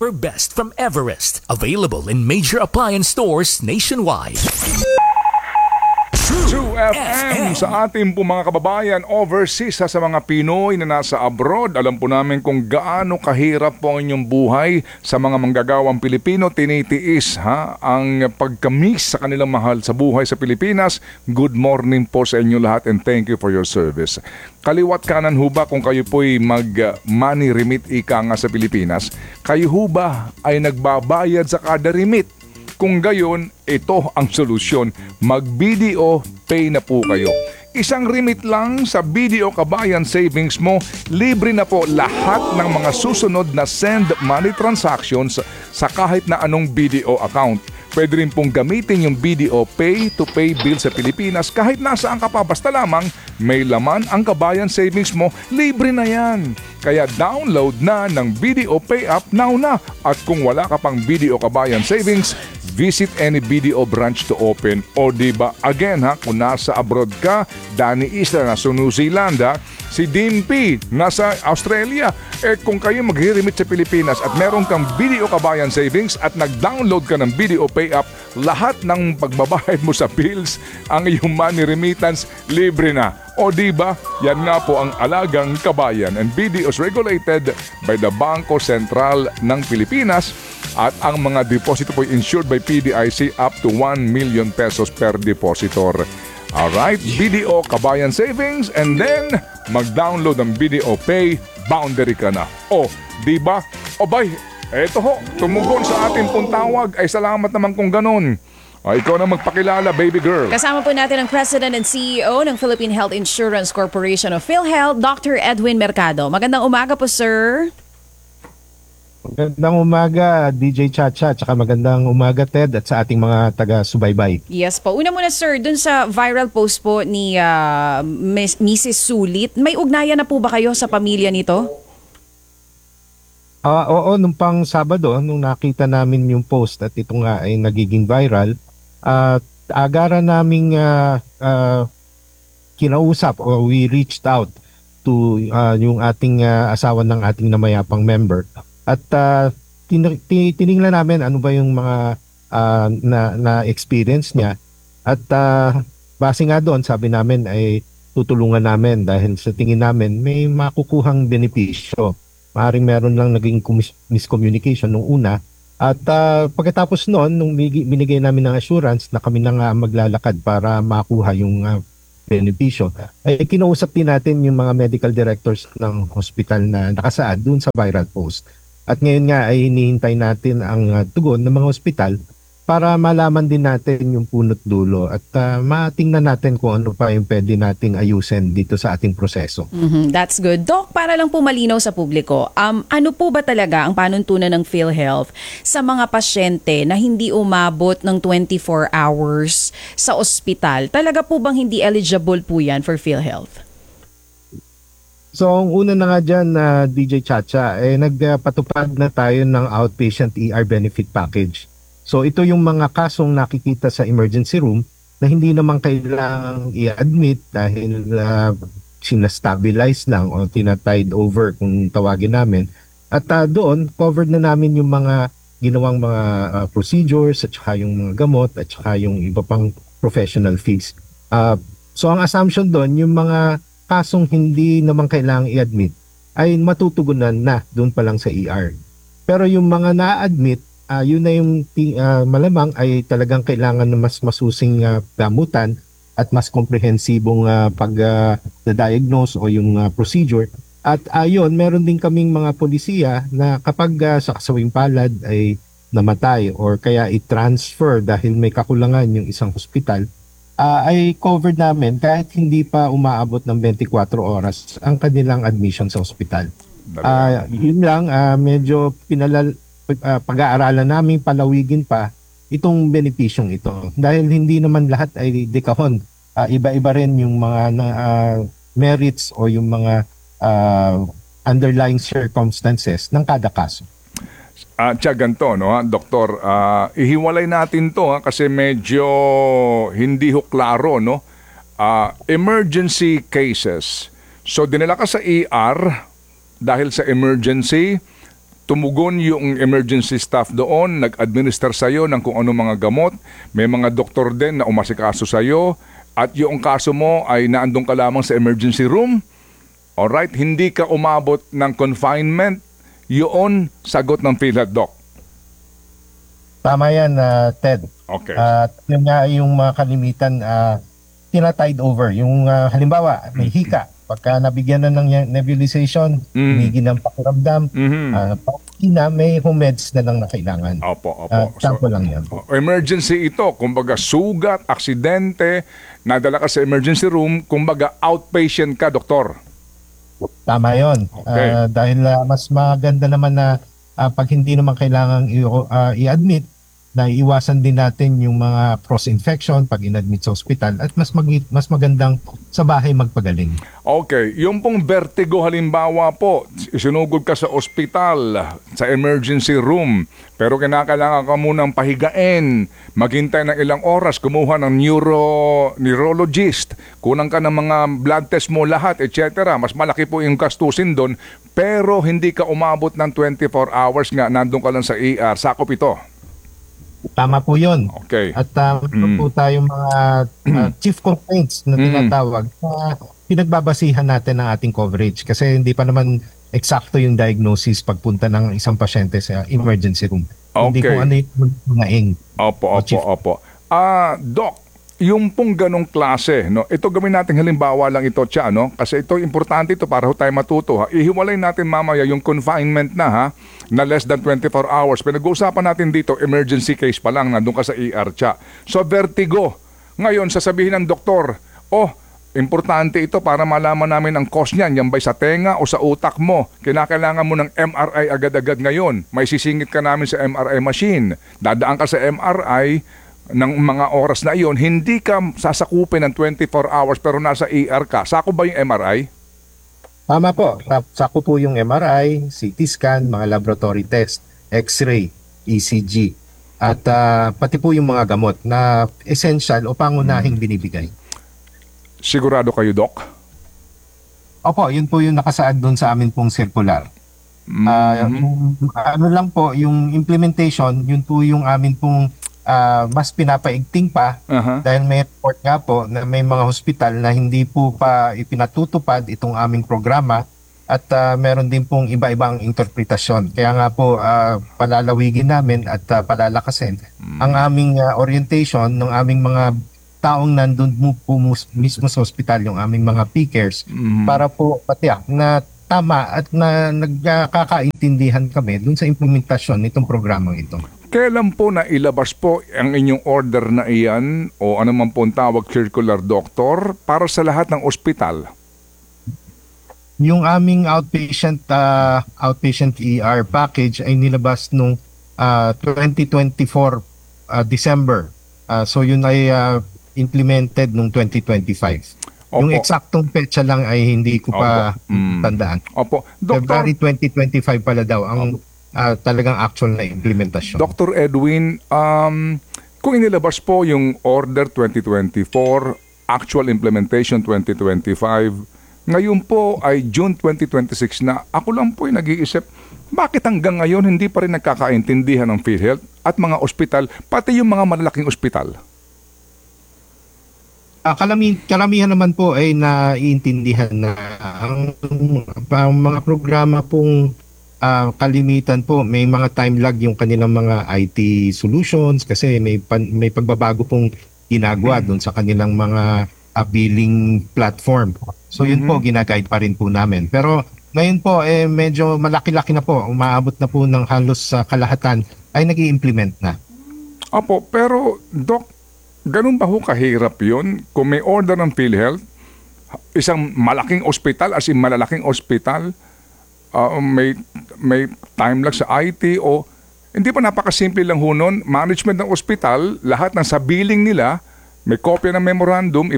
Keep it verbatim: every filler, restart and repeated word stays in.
Super Best from Everest. Available in major appliance stores nationwide. True F M sa ating po mga kababayan overseas sa mga Pinoy na nasa abroad. Alam po namin kung gaano kahirap po ang inyong buhay sa mga manggagawang Pilipino. Tinitiis ha ang pagkamis sa kanilang mahal sa buhay sa Pilipinas. Good morning po sa inyo lahat and thank you for your service. Kaliwat kanan ho ba kung kayo po'y mag-money remit ika nga sa Pilipinas? Kayo ho ba ay nagbabayad sa kada remit? Kung gayon, ito ang solusyon. Mag-B D O pay na po kayo. Isang remit lang sa B D O Kabayan Savings mo, libre na po lahat ng mga susunod na send money transactions sa kahit na anong B D O account. Pwede rin pong gamitin yung B D O Pay to Pay bill sa Pilipinas kahit nasaan ka pa, basta lamang may laman ang Kabayan Savings mo, libre na yan. Kaya download na ng B D O Pay app now na. At kung wala ka pang B D O Kabayan Savings, visit any B D O branch to open. O diba, again ha, kung nasa abroad ka, Danny Isla nasa New Zealand ha, si Dimpy nasa Australia. Eh kung kayo magre-remit sa Pilipinas at meron kang B D O Kabayan Savings at nag-download ka ng B D O Pay app, lahat ng pagbabayad mo sa bills, ang iyong money remittance, libre na. O diba, yan nga po ang Alagang Kabayan, and B D O is regulated by the Bangko Sentral ng Pilipinas at ang mga deposito po insured by P D I C up to one million pesos per depositor. Alright, B D O Kabayan Savings, and then mag-download ng B D O Pay, boundary ka na. O, diba? O bay, eto ho, tumugon sa ating pong tawag, ay salamat naman kung ganun. Ay, ikaw na magpakilala, baby girl. Kasama po natin ang President and C E O ng Philippine Health Insurance Corporation of PhilHealth, Doctor Edwin Mercado. Magandang umaga po, sir. Magandang umaga, D J Chacha, at saka magandang umaga, Ted, at sa ating mga taga-subaybay. Yes po. Una muna, sir, dun sa viral post po ni uh, Missus Sulit, may ugnayan na po ba kayo sa pamilya nito? Uh, oo, nung pang Sabado, nung nakita namin yung post at ito nga ay nagiging viral, at uh, agara naming uh, uh, kinausap o we reached out to uh, yung ating uh, asawa ng ating namayapang member. At uh, tin- tin- tiningnan namin ano ba yung mga uh, na, na experience niya. At uh, base nga doon, sabi namin ay tutulungan namin dahil sa tingin namin may makukuhang benepisyo. Maaaring meron lang naging miscommunication nung una. At uh, pagkatapos noon, nung binigay namin ng assurance na kami na nga maglalakad para makuha yung uh, benepisyo, ay kinausap din natin yung mga medical directors ng hospital na nakasaad dun sa viral post. At ngayon nga ay hinihintay natin ang uh, tugon ng mga hospital para malaman din natin yung punot dulo at uh, matingnan natin kung ano pa yung pwede nating ayusin dito sa ating proseso. Mm-hmm, that's good. Doc, para lang po malinaw sa publiko, um, ano po ba talaga ang panuntunan ng PhilHealth sa mga pasyente na hindi umabot ng twenty-four hours sa ospital? Talaga po bang hindi eligible po yan for PhilHealth? So, ang una na nga dyan, uh, D J Chacha, eh, nagpatupad na tayo ng outpatient E R benefit package. So, ito yung mga kasong nakikita sa emergency room na hindi naman kailangang i-admit dahil uh, sinastabilize lang o tinatide over kung tawagin namin. At uh, doon, covered na namin yung mga ginawang mga uh, procedures at saka yung mga gamot at saka yung iba pang professional fees. Uh, so, ang assumption doon, yung mga kasong hindi naman kailangang i-admit ay matutugunan na doon pa lang sa E R. Pero yung mga na-admit, uh, yun na yung uh, malamang ay talagang kailangan ng mas masusing uh, gamutan at mas komprehensibong uh, pag-diagnose uh, o yung uh, procedure. At ayon, uh, meron din kaming mga polisiya na kapag uh, sa kasawing palad ay namatay or kaya i-transfer dahil may kakulangan yung isang hospital, Uh, ay covered namin kahit hindi pa umaabot ng twenty-four oras ang kanilang admission sa ospital. Uh, yun lang, uh, medyo pinalal, uh, pag-aaralan namin, palawigin pa itong benepisyong ito. Dahil hindi naman lahat ay dekahon. Uh, iba-iba rin yung mga uh, merits o yung mga uh, underlying circumstances ng kada kaso. Ah, uh, tiya ganito, no, ha? Doktor, uh, ihiwalay natin to ha, kasi medyo hindi ho klaro, no? Uh, emergency cases. So, dinala ka sa E R dahil sa emergency, tumugon yung emergency staff doon, nag-administer sa'yo ng kung ano mga gamot, may mga doktor din na umasikaso sa'yo, at yung kaso mo ay naandun ka lamang sa emergency room. Alright, hindi ka umabot ng confinement, yun sagot ng PhilHealth, Doc. Tama yan, ah, Ted. Okay. At yun nga yung mga kalimitan, uh, tinatide over. Yung ah, halimbawa, may hika. Pagka nabigyan na ng nebulization, Mm. hinigi ng pakiramdam, Mhm. ah, na may home meds na lang na kailangan. Opo, opo. Ah, sample lang yan. o- emergency ito, kumbaga sugat, aksidente, nadala ka sa emergency room, kumbaga outpatient ka, doktor. Tama yun. Okay. Ah, dahil ah, mas maganda naman na ah, pag hindi naman kailangan i- ah, i-admit, na iwasan din natin yung mga cross-infection pag in-admit sa ospital at mas mag- mas magandang sa bahay magpagaling. Okay, yung pong vertigo halimbawa po, isinugod ka sa ospital, sa emergency room, pero kinakailangan ka munang pahigain, maghintay ng ilang oras, kumuha ng neuro, neurologist, kunang ka ng mga blood test mo lahat, et cetera. Mas malaki po yung gastusin doon, pero hindi ka umabot ng twenty-four hours nga, nandun ka lang sa E R, sakop ito. Tama po yun. Okay. At uh, Mm. po tayong mga uh, chief complaints na Mm. tinatawag na pinagbabasihan natin ng ating coverage kasi hindi pa naman eksakto yung diagnosis pagpunta ng isang pasyente sa emergency room. Hindi Okay. kung ano yung naing. Opo, O, opo, Chief. opo. Ah, Doc, yung pong ganong klase, no? Ito gawin natin halimbawa lang ito, Tsa, no? Kasi ito importante ito para ho tayo matuto, ha? Ihiwalay natin mamaya yung confinement na, ha? Na less than twenty-four hours. Pinag-uusapan natin dito, emergency case pa lang, nandun ka sa E R, Tsa. So, vertigo. Ngayon, sasabihin ng doktor, oh, importante ito para malaman namin ang cause niyan. Yan ba'y sa tenga o sa utak mo? Kinakailangan mo ng M R I agad-agad ngayon. May sisingit ka namin sa M R I machine. Dadaan ka sa M R I ng mga oras na iyon. Hindi ka sasakupin ng twenty-four hours pero nasa E R ka. Sako ba yung M R I? Tama po. Sa- Sako po yung M R I, C T scan, mga laboratory test, X-ray, E C G, at ah, pati po yung mga gamot na essential o pangunahing binibigay. Sigurado kayo, Doc? Opo, yun po yung nakasaad doon sa amin pong circular. Ah, yung- ano lang po, yung implementation, yun po yung amin pong ah, mas pinapaigting pa Aha. dahil may report nga po na may mga hospital na hindi po pa ipinatutupad itong aming programa at ah, meron din pong iba-ibang interpretasyon. Kaya nga po ah, palalawigin namin at ah, palalakasin ang aming ah, orientation ng aming mga taong nandun mo po mus- mismo sa hospital, yung aming mga pickers, para po patiyak na tama at na nagkakaintindihan kami dun sa implementasyon nitong programang ito. Kailan po na ilabas po ang inyong order na iyan o ano man po ang tawag circular, Doctor, para sa lahat ng ospital? Yung aming outpatient ah, outpatient E R package ay nilabas nung ah, twenty twenty-four ah, December. Ah, so yun ay ah, implemented nung twenty twenty-five. Yung Opo. eksaktong petsa lang ay hindi ko pa Opo. Mm. tandaan. Opo. Doctor, February twenty twenty-five pala daw ang ah, talagang actual na implementasyon. Doctor Edwin, um, kung inilabas po yung order twenty twenty-four, actual implementation twenty twenty-five, ngayon po ay June twenty twenty-six na, ako lang po ay nag-iisip, bakit hanggang ngayon hindi pa rin nagkakaintindihan ng PhilHealth at mga ospital, pati yung mga malalaking ospital? Ah, kalami, karamihan naman po ay naiintindihan na ang, ang mga programa pong ah, kalimitan po may mga time lag yung kanilang mga I T solutions kasi may pan, may pagbabago pong ginagawa doon sa kanilang mga ah, billing platform. So yun po ginaguide pa rin po namin. Pero ngayon po eh medyo malaki-laki na po, umaabot na po ng halos sa kalahatan ay nag-i-implement na. Opo, pero Doc, ganun ba ho kahirap yun? Kung may order ng PhilHealth, isang malaking ospital, as in malalaking ospital, uh, may, may time lag sa I T o hindi pa napakasimple lang ho nun, management ng ospital, lahat ng sa billing nila, may kopya ng memorandum,